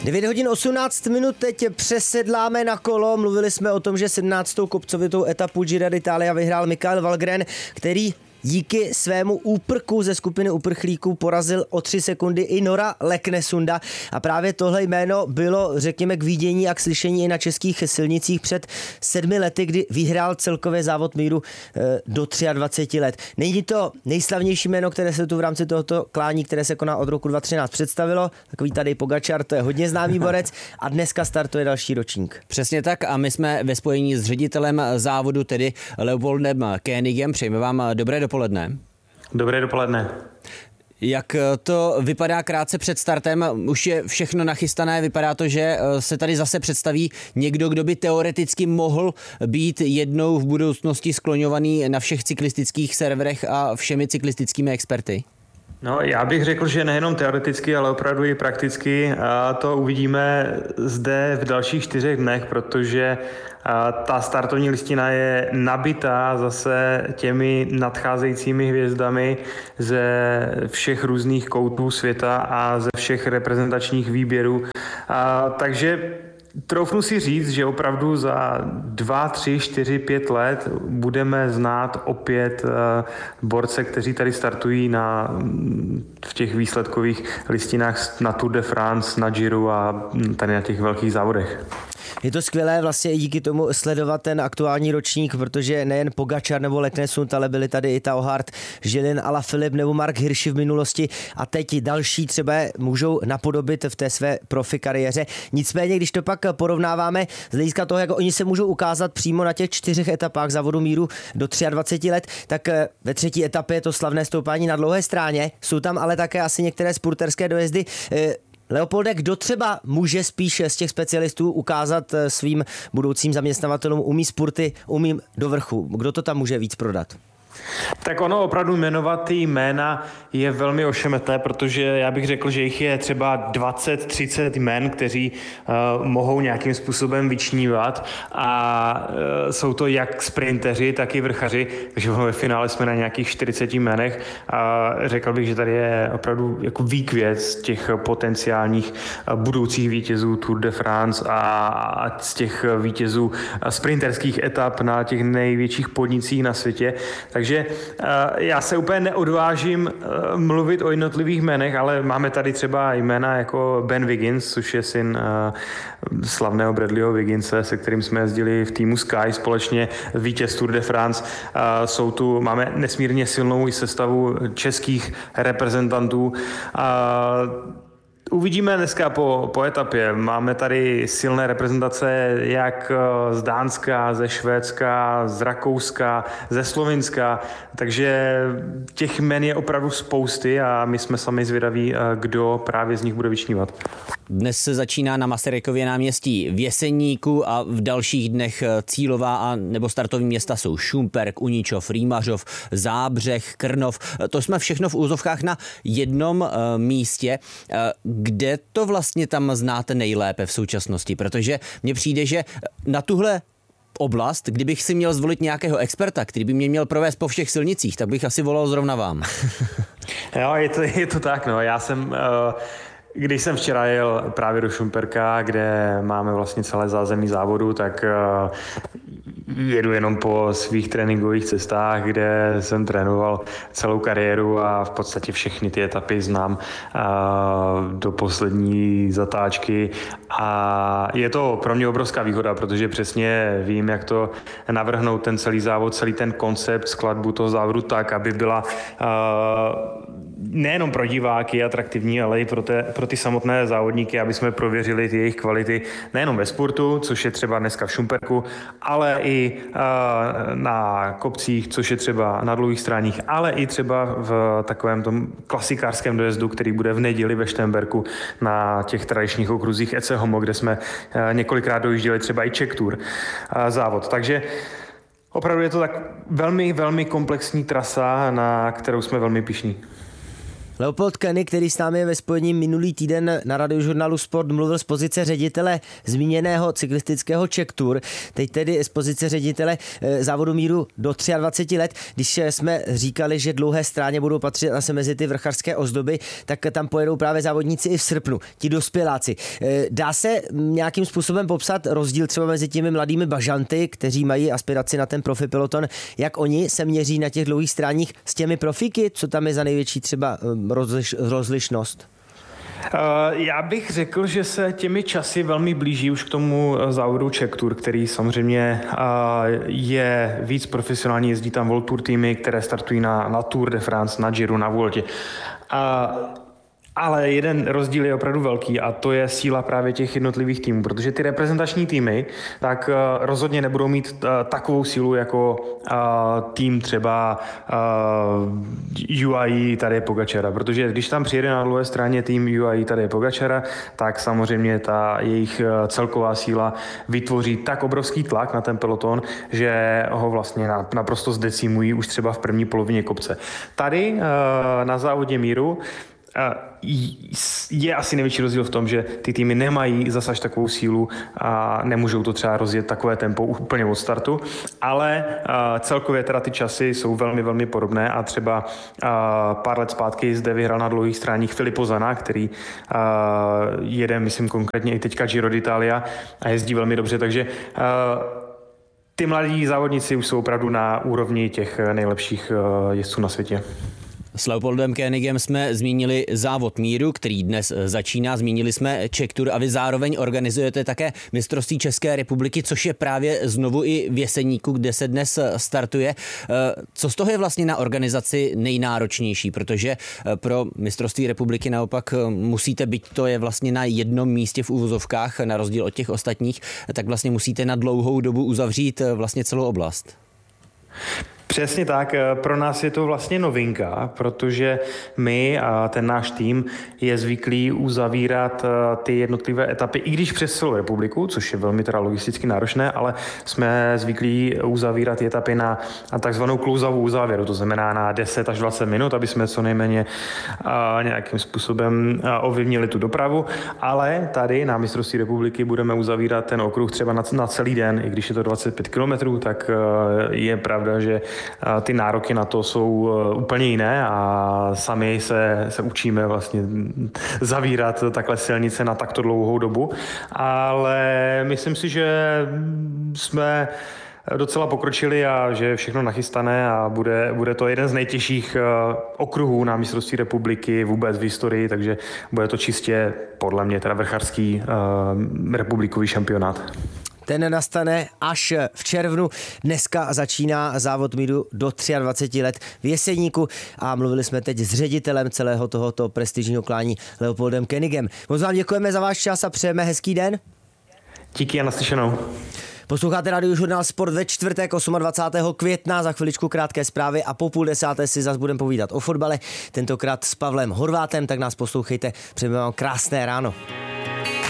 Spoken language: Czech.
9 hodin 18 minut, teď přesedláme na kolo. Mluvili jsme o tom, že 17. kopcovitou etapu Giro d'Italia vyhrál Michael Valgren, který díky svému úprku ze skupiny uprchlíků porazil o 3 sekundy i Nora Leknesunda. A právě tohle jméno bylo, řekněme, k vidění a k slyšení i na českých silnicích před 7 lety, kdy vyhrál celkově závod míru do 23 let. Není to nejslavnější jméno, které se tu v rámci tohoto klání, které se koná od roku 2013 představilo. Takový tady Pogačar, to je hodně známý borec a dneska startuje další ročník. Přesně tak a my jsme ve spojení s ředitelem závodu, tedy Leopoldem Koenigem. Přejeme vám dobré dopoledne. Dobré dopoledne. Jak to vypadá krátce před startem? Už je všechno nachystané, vypadá to, že se tady zase představí někdo, kdo by teoreticky mohl být jednou v budoucnosti skloňovaný na všech cyklistických serverech a všemi cyklistickými experty? No, já bych řekl, že nejenom teoreticky, ale opravdu i prakticky. A to uvidíme zde v dalších 4 dnech, protože ta startovní listina je nabitá zase těmi nadcházejícími hvězdami ze všech různých koutů světa a ze všech reprezentačních výběrů. Takže troufnu si říct, že opravdu za 2, 3, 4, 5 let budeme znát opět borce, kteří tady startují v těch výsledkových listinách na Tour de France, na Giro a tady na těch velkých závodech. Je to skvělé vlastně i díky tomu sledovat ten aktuální ročník, protože nejen Pogačar nebo Leknesund, ale byli tady i Tao Hart, Gilles Alaphilippe nebo Mark Hirschi v minulosti a teď další třeba můžou napodobit v té své profi kariéře. Nicméně, když to pak porovnáváme z hlediska toho, jak oni se můžou ukázat přímo na těch 4 etapách závodu míru do 23 let, tak ve 3. etapě je to slavné stoupání na dlouhé stráně. Jsou tam ale také asi některé spurterské dojezdy. Leopolde, kdo třeba může spíš z těch specialistů ukázat svým budoucím zaměstnavatelům, umí spurty, umí do vrchu? Kdo to tam může víc prodat? Tak ono opravdu jmenovat ty jména je velmi ošemetné, protože já bych řekl, že jich je třeba 20-30 jmen, kteří mohou nějakým způsobem vyčnívat a jsou to jak sprinteři, tak i vrchaři, takže ve finále jsme na nějakých 40 jménech a řekl bych, že tady je opravdu jako výkvět těch potenciálních budoucích vítězů Tour de France a z těch vítězů sprinterských etap na těch největších podnicích na světě. Takže já se úplně neodvážím mluvit o jednotlivých jménech, ale máme tady třeba jména jako Ben Wiggins, což je syn slavného Bradleyho Wigginse, se kterým jsme jezdili v týmu Sky společně, vítěz Tour de France. Máme nesmírně silnou sestavu českých reprezentantů. Uvidíme dneska po etapě. Máme tady silné reprezentace jak z Dánska, ze Švédska, z Rakouska, ze Slovinska, takže těch jmen je opravdu spousty a my jsme sami zvědaví, kdo právě z nich bude vyčnívat. Dnes se začíná na Masarykově náměstí v Jeseníku a v dalších dnech cílová a nebo startovní města jsou Šumperk, Uničov, Rýmařov, Zábřeh, Krnov. To jsme všechno v úzovkách na jednom místě. Kde to vlastně tam znáte nejlépe v současnosti? Protože mně přijde, že na tuhle oblast, kdybych si měl zvolit nějakého experta, který by mě měl provést po všech silnicích, tak bych asi volal zrovna vám. Jo, je to tak, no. Když jsem včera jel právě do Šumperka, kde máme vlastně celé zázemí závodu, tak jedu jenom po svých tréninkových cestách, kde jsem trénoval celou kariéru a v podstatě všechny ty etapy znám do poslední zatáčky a je to pro mě obrovská výhoda, protože přesně vím, jak to navrhnout ten celý závod, celý ten koncept, skladbu toho závodu tak, aby byla nejenom pro diváky atraktivní, ale i pro ty samotné závodníky, aby jsme prověřili ty jejich kvality nejenom ve spurtu, což je třeba dneska v Šumperku, ale i na kopcích, což je třeba na dlouhých stráních, ale i třeba v takovém tom klasikářském dojezdu, který bude v neděli ve Šternberku na těch tradičních okruzích Ece Homo, kde jsme několikrát dojížděli třeba i Czech Tour závod. Takže opravdu je to tak velmi, velmi komplexní trasa, na kterou jsme velmi pyšní. Leopold Koenig, který s námi je ve spojení minulý týden na Radiožurnálu Sport, mluvil z pozice ředitele zmíněného cyklistického Czech Tour, teď tedy z pozice ředitele závodu míru do 23 let. Když jsme říkali, že dlouhé stráně budou patřit asi mezi ty vrchařské ozdoby, tak tam pojedou právě závodníci i v srpnu, ti dospěláci. Dá se nějakým způsobem popsat rozdíl třeba mezi těmi mladými bažanty, kteří mají aspiraci na ten profi peloton, jak oni se měří na těch dlouhých stráních s těmi profíky, co tam je za největší třeba rozlišnost? Já bych řekl, že se těmi časy velmi blíží už k tomu závodu Czech Tour, který samozřejmě je víc profesionální, jezdí tam World Tour týmy, které startují na Tour de France, na Giro, na Vueltě. Ale jeden rozdíl je opravdu velký a to je síla právě těch jednotlivých týmů, protože ty reprezentační týmy tak rozhodně nebudou mít takovou sílu jako tým třeba UAE tady je Pogačara, protože když tam přijede na dlouhé straně tým UAE tady je Pogačara, tak samozřejmě ta jejich celková síla vytvoří tak obrovský tlak na ten peloton, že ho vlastně naprosto zdecimují už třeba v první polovině kopce. Tady na závodě míru je asi největší rozdíl v tom, že ty týmy nemají zas až takovou sílu a nemůžou to třeba rozjet takové tempo úplně od startu, ale celkově teda ty časy jsou velmi, velmi podobné a třeba pár let zpátky zde vyhrál na dlouhých stráních Filippo Zanna, který jede, myslím konkrétně i teďka Giro d'Italia a jezdí velmi dobře, takže ty mladí závodníci už jsou opravdu na úrovni těch nejlepších jezdců na světě. S Leopoldem Koenigem jsme zmínili závod míru, který dnes začíná. Zmínili jsme Czech Tour a vy zároveň organizujete také mistrovství České republiky, což je právě znovu i v Jeseníku, kde se dnes startuje. Co z toho je vlastně na organizaci nejnáročnější? Protože pro mistrovství republiky naopak musíte, byť to je vlastně na jednom místě v uvozovkách, na rozdíl od těch ostatních, tak vlastně musíte na dlouhou dobu uzavřít vlastně celou oblast. Přesně tak, pro nás je to vlastně novinka, protože my a ten náš tým je zvyklý uzavírat ty jednotlivé etapy, i když přes celou republiku, což je velmi teda logisticky náročné, ale jsme zvyklí uzavírat ty etapy na takzvanou klouzavou závěru, to znamená na 10 až 20 minut, aby jsme co nejméně nějakým způsobem ovlivnili tu dopravu, ale tady na mistrovství republiky budeme uzavírat ten okruh třeba na celý den, i když je to 25 kilometrů, tak je pravda, že ty nároky na to jsou úplně jiné a sami se učíme vlastně zavírat takhle silnice na takto dlouhou dobu, ale myslím si, že jsme docela pokročili a že je všechno nachystané a bude to jeden z nejtěžších okruhů na mistrovství republiky vůbec v historii, takže bude to čistě podle mě teda vrchařský republikový šampionát. Ten nastane až v červnu. Dneska začíná závod míru do 23 let v Jeseníku a mluvili jsme teď s ředitelem celého tohoto prestižního klání Leopoldem Koenigem. Moc vám děkujeme za váš čas a přejeme hezký den. Díky a naslyšenou. Posloucháte Radiožurnál Sport ve čtvrtek 28. května, za chviličku krátké zprávy a po 9:30 si zase budeme povídat o fotbale, tentokrát s Pavlem Horvátem, tak nás poslouchejte, přejeme vám krásné ráno.